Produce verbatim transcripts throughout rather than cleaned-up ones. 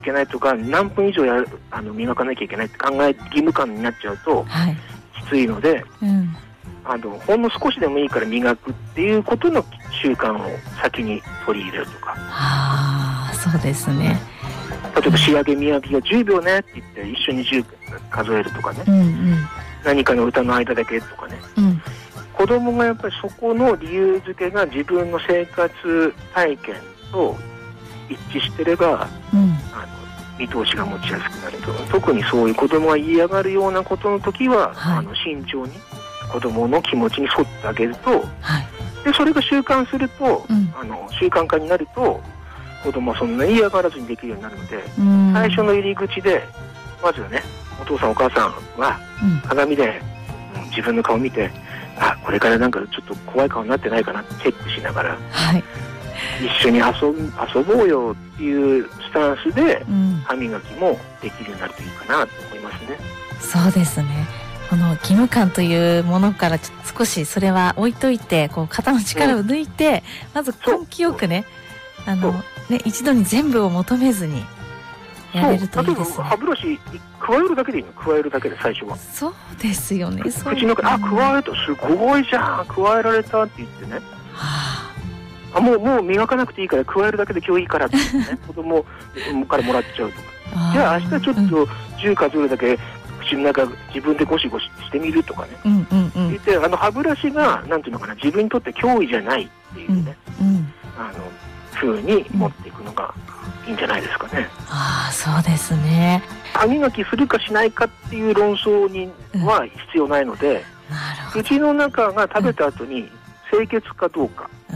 いけないとか、何分以上やるあの磨かなきゃいけないって考え義務感になっちゃうと、はい、きついので、うん、あのほんの少しでもいいから磨くっていうことの習慣を先に取り入れるとか。 ああ、そうですね。 例えば仕上げ磨きがじゅうびょうねって言って一緒にじゅう数えるとかね、うんうん、何かの歌の間だけとかね、うん、子供がやっぱりそこの理由付けが自分の生活体験と一致してれば、うん、あの見通しが持ちやすくなると。特にそういう子供が嫌がるようなことの時は、はい、あの慎重に子供の気持ちに沿ってあげると、はい、でそれが習慣すると、うん、あの習慣化になると子供はそんなに嫌がらずにできるようになるので、うん、最初の入り口でまずはね、お父さんお母さんは鏡で、うん、自分の顔見て、あ、これからなんかちょっと怖い顔になってないかなってチェックしながら、はい、一緒に遊ぶ、遊ぼうよっていうスタンスで、うん、歯磨きもできるようになるといいかなと思いますね。 そうですね。この義務感というものからちょっと少しそれは置いといて、こう肩の力を抜いて、うん、まず根気よくね、あのね、一度に全部を求めずにやれるといいですね。 例えば歯ブラシ加えるだけでいいの。加えるだけで最初は。 そうですよね。 口の中、あ、加えるとすごいじゃん、加えられたって言ってね。はあ、あ、もうもう磨かなくていいから加えるだけで今日いいからって言ってね、子供からもらっちゃうとか。じゃあ明日ちょっとじゅう数えるだけ口の中自分でゴシゴシしてみるとかね。うんうんうん、言ってあの歯ブラシがなんていうのかな、自分にとって脅威じゃないっていうね。うんうん、あの風に持っていくのがいいんじゃないですかね。 ああ、そうですね。 歯磨きするかしないかっていう論争には必要ないので、うん、なるほど。口の中が食べた後に清潔かどうか、うん、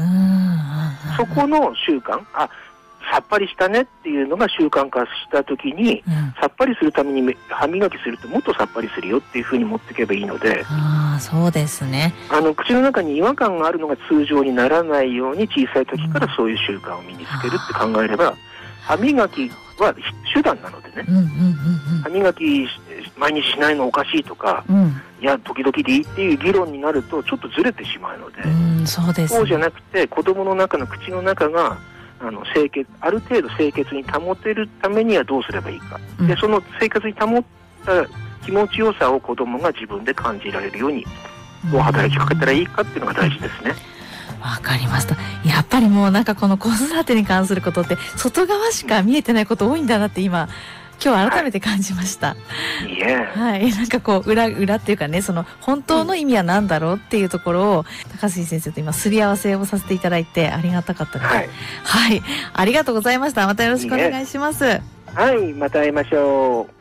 そこの習慣、あ、さっぱりしたねっていうのが習慣化した時に、うん、さっぱりするために歯磨きするともっとさっぱりするよっていう風に持っていけばいいので、 あ、そうですね。 あの口の中に違和感があるのが通常にならないように小さい時からそういう習慣を身につけるって考えれば、歯磨きは手段なのでね、うんうんうんうん、歯磨き毎日しないのおかしいとか、うん、いや時々でいいっていう議論になるとちょっとずれてしまうので、うん、そうですね、そうじゃなくて子供の中の口の中があの清潔、ある程度清潔に保てるためにはどうすればいいか、うん、でその清潔に保った気持ちよさを子供が自分で感じられるようにどう働きかけたらいいかっていうのが大事ですね。 わかりました。やっぱりもうなんかこの子育てに関することって外側しか見えてないこと多いんだなって今今日改めて感じました。はい、yeah. はい、なんかこう裏裏っていうかね、その本当の意味は何だろうっていうところを、うん、高杉先生と今すり合わせをさせていただいてありがたかったです。はい、はい、ありがとうございました。またよろしくお願いします。 はい、また会いましょう。